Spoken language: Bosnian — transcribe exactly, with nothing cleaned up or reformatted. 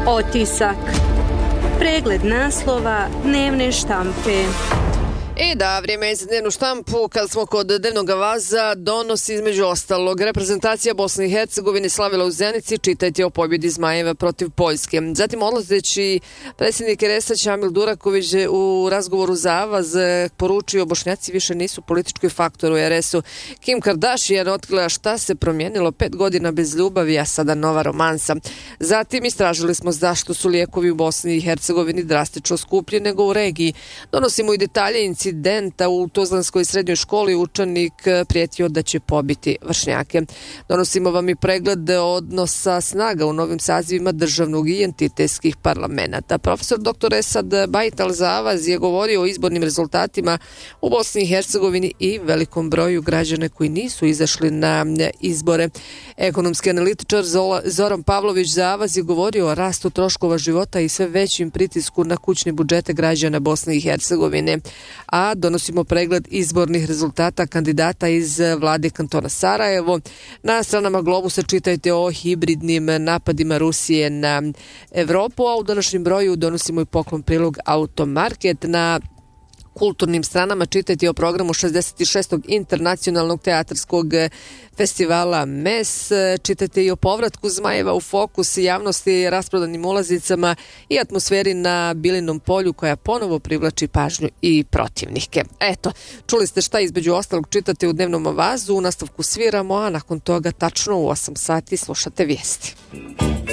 Otisak. Pregled naslova dnevne štampe. I da, vrijeme je za dnevnu štampu. Kad smo kod dnevnog vaza, donosi između ostalog reprezentacija Bosne i Hercegovine slavila u Zenici, čitajte o pobjedi Zmajeva protiv Poljske. Zatim odlazeći predsjednik er es a Čamil Duraković u razgovoru za Avaz poručio Bošnjaci više nisu politički faktor u er es u. Kim Kardashian otkrila šta se promijenilo pet godina bez ljubavi, a sada nova romansa. Zatim istražili smo zašto su lijekovi u Bosni i Hercegovini drastično skuplji nego u regiji. Donosimo i detalje incidenta u Tuzlanskoj srednjoj školi, učenik prijetio da će pobiti vršnjake. Donosimo vam i pregled odnosa snaga u novim sazivima državnog i entitetskih parlamenta. Profesor doktor Esad Bajtal za Avaz je govorio o izbornim rezultatima u Bosni i Hercegovini i velikom broju građana koji nisu izašli na izbore. Ekonomski analitičar Zoran Pavlović za Avaz je govorio o rastu troškova života i sve većim pritisku na kućne budžete građana Bosne i Hercegovine. A donosimo pregled izbornih rezultata kandidata iz vlade kantona Sarajevo. Na stranama Globusa čitajte o hibridnim napadima Rusije na Evropu, a u današnjem broju donosimo i poklon prilog Automarket. Na kulturnim stranama čitajte o programu šezdeset šestog internacionalnog teatarskog festivala M E S, čitajte i o povratku Zmajeva u fokus javnosti, rasprodanim ulazicama i atmosferi na Bilinom polju koja ponovo privlači pažnju i protivnike. Eto, čuli ste šta između ostalog čitate u dnevnom vazu, u nastavku sviramo, a nakon toga tačno u osam sati slušate vijesti.